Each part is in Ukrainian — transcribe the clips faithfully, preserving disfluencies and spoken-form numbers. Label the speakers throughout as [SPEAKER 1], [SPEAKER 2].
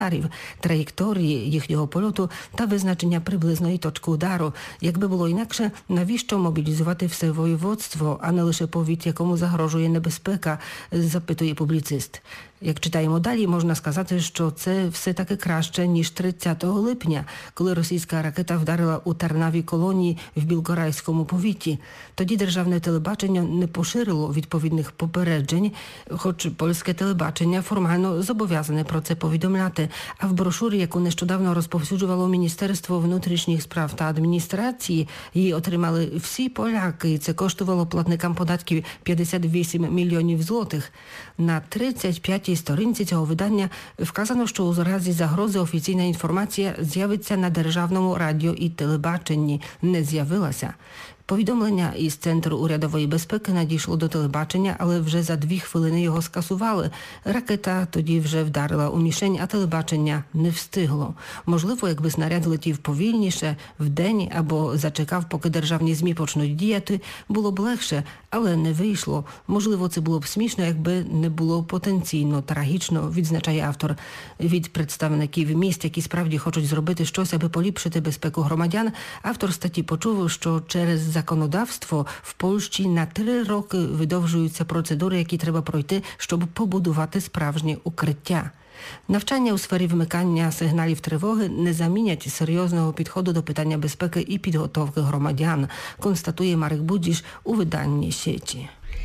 [SPEAKER 1] траєкторії їхнього польоту та визначення приблизної точки удару. Якби було інакше, навіщо мобілізувати все воєводство, а не лише повіт, якому загрожує небезпека, запитує публіцист. Як читаємо далі, можна сказати, що це все-таки краще, ніж тридцятого липня, коли російська ракета вдарила у Тарнавій колонії в Білгорайському повіті. Тоді державне телебачення не поширило відповідних попереджень, хоч польське телебачення формально зобов'язане про це повідомляти. А в брошурі, яку нещодавно розповсюджувало Міністерство внутрішніх справ та адміністрації, її отримали всі поляки, і це коштувало платникам податків п'ятдесят вісім мільйонів злотих. На тридцять п'ятій сторінці цього видання вказано, що у разі загрози офіційна інформація з'явиться на державному радіо і телебаченні. Не з'явилася. Повідомлення із Центру урядової безпеки надійшло до телебачення, але вже за дві хвилини його скасували. Ракета тоді вже вдарила у мішень, а телебачення не встигло. Можливо, якби снаряд летів повільніше, вдень або зачекав, поки державні ЗМІ почнуть діяти, було б легше, але не вийшло. Можливо, це було б смішно, якби не було потенційно трагічно, відзначає автор. Від представників міст, які справді хочуть зробити щось, аби поліпшити безпеку громадян, автор статті почув, що через законодавство в Польщі на три роки видовжуються процедури, які треба пройти, щоб побудувати справжнє укриття. Навчання у сфері вмикання сигналів тривоги не замінять серйозного підходу до питання безпеки і підготовки громадян, констатує Марek Budzisz у виданні «Сіті».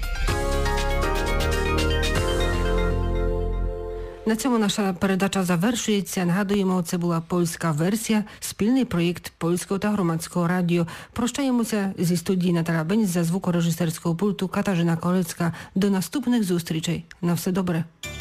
[SPEAKER 1] На цьому наша передача завершується. Нагадуємо, це була польська версія, спільний проєкт Польського та Громадського радіо. Прощаємося зі студії Наталя Бень, за звукорежисерського пульту Каtarzyna Kolecka. До наступних зустрічей. На все добре.